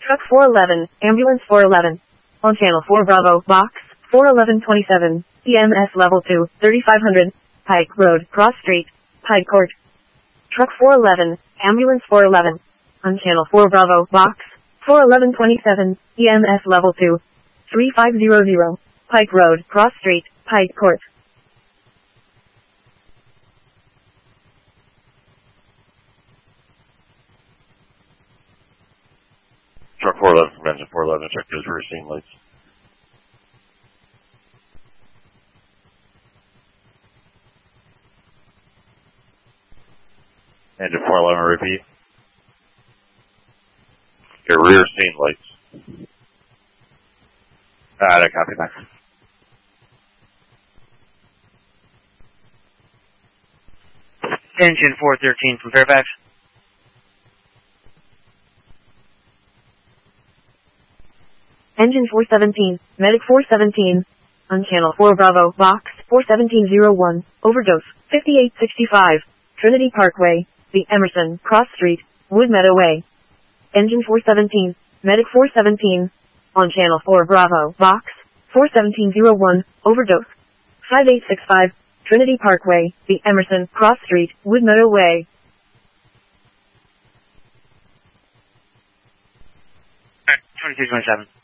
Truck 411, Ambulance 411. On Channel 4 Bravo, Box 41127, EMS Level 2, 3500, Pike Road, Cross Street, Pike Court. Truck 411, Ambulance 411. On Channel 4 Bravo, Box 41127, EMS Level 2, 3500, Pike Road, Cross Street, Pike Court. Truck 411 from engine 411, check those rear scene lights. Engine 411, repeat. Your rear scene lights. I copy that. Engine 413 from Fairfax. Engine 417, Medic 417. On Channel 4 Bravo, Box 41701, Overdose, 5865, Trinity Parkway, The Emerson, Cross Street, Wood Meadow Way. Engine 417, Medic 417. On Channel 4 Bravo, Box 41701, Overdose, 5865, Trinity Parkway, The Emerson, Cross Street, Wood Meadow Way. 2227.